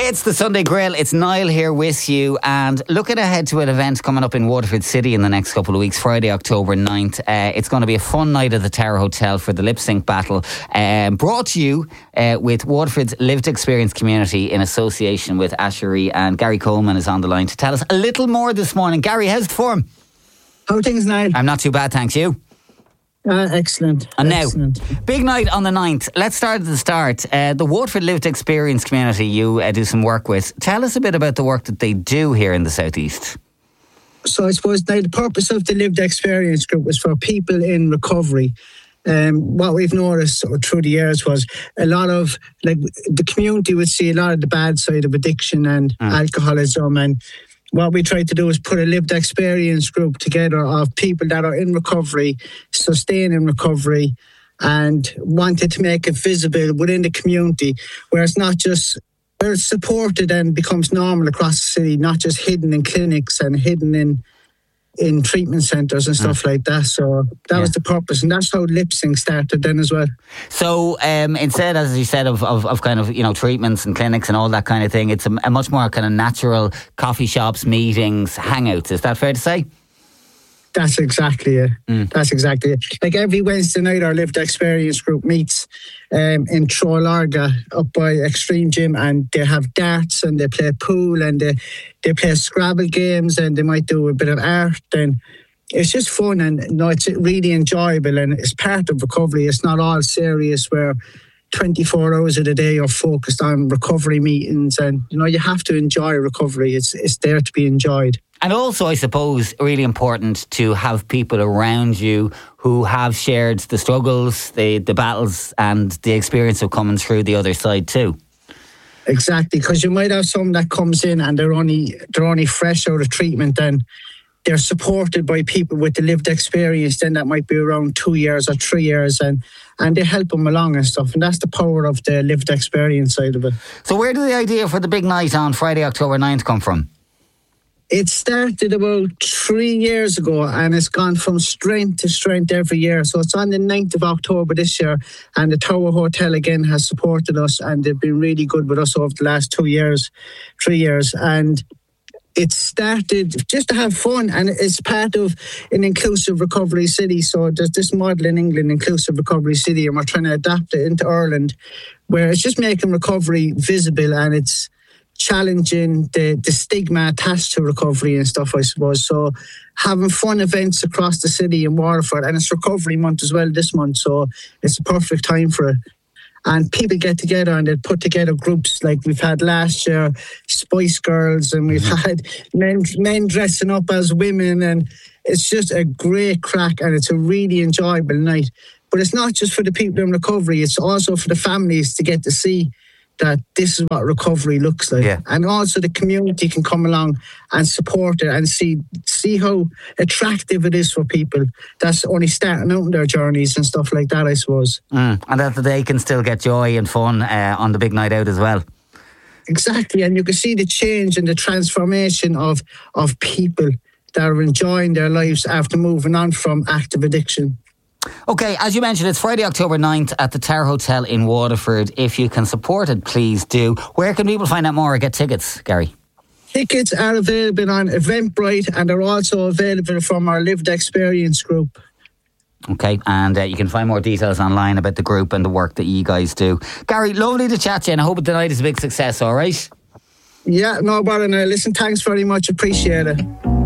It's the Sunday Grill. It's Niall here with you, and looking ahead to an event coming up in Waterford City in the next couple of weeks, Friday, October 9th. It's going to be a fun night at the Tower Hotel for the lip sync battle, brought to you with Waterford's lived experience community in association with Ashery, and Gary Coleman is on the line to tell us a little more this morning. Gary, how's the form? How are things, Niall? I'm not too bad, thanks. You? Excellent. And excellent. Now, big night on the 9th. Let's start at the start. The Waterford Lived Experience community you do some work with. Tell us a bit about the work that they do here in the South East. So I suppose now the purpose of the Lived Experience group was for people in recovery. What we've noticed through the years was a lot of, like, the community would see a lot of the bad side of addiction and alcoholism, and what we tried to do is put a lived experience group together of people that are in recovery, staying in recovery, and wanted to make it visible within the community, where it's not just, where it's supported and becomes normal across the city, not just hidden in clinics and hidden in treatment centres and stuff like that. So that was the purpose, and that's how lip sync started then as well. So instead, as you said, of kind of, you know, treatments and clinics and all that kind of thing, it's a much more kind of natural coffee shops, meetings, hangouts. Is that fair to say? That's exactly it. That's exactly it. Like every Wednesday night, our Lived Experience group meets in Trolarga up by Extreme Gym, and they have darts and they play pool and they play Scrabble games, and they might do a bit of art, and it's just fun, and it's really enjoyable, and it's part of recovery. It's not all serious where 24 hours of the day are focused on recovery meetings, and you have to enjoy recovery. It's there to be enjoyed. And also, I suppose, really important to have people around you who have shared the struggles, the battles, and the experience of coming through the other side too. Exactly, because you might have someone that comes in and they're only fresh out of treatment, and they're supported by people with the lived experience then that might be around 2 years or 3 years, and they help them along and stuff, and that's the power of the lived experience side of it. So where did the idea for the big night on Friday, October 9th come from? It started about 3 years ago, and it's gone from strength to strength every year. So it's on the 9th of October this year, and the Tower Hotel again has supported us, and they've been really good with us over the last 3 years. And it started just to have fun, and it's part of an inclusive recovery city. So there's this model in England, Inclusive Recovery City, and we're trying to adapt it into Ireland, where it's just making recovery visible, and it's challenging the stigma attached to recovery and stuff, I suppose. So having fun events across the city in Waterford, and it's Recovery Month as well this month, so it's a perfect time for it. And people get together and they put together groups like we've had last year, Spice Girls, and we've had men dressing up as women, and it's just a great crack, and it's a really enjoyable night. But it's not just for the people in recovery, it's also for the families to get to see that this is what recovery looks like. Yeah. And also the community can come along and support it and see how attractive it is for people that's only starting out in their journeys and stuff like that, I suppose. And that they can still get joy and fun on the big night out as well. Exactly, and you can see the change and the transformation of people that are enjoying their lives after moving on from active addiction. Okay, as you mentioned, it's Friday, October 9th at the Tower Hotel in Waterford. If you can support it, please do. Where can people find out more or get tickets, Gary? Tickets are available on Eventbrite, and they're also available from our Lived Experience group. Okay, and you can find more details online about the group and the work that you guys do. Gary, lovely to chat to you, and I hope tonight is a big success, all right? Yeah, no bother now. Listen, thanks very much. Appreciate it.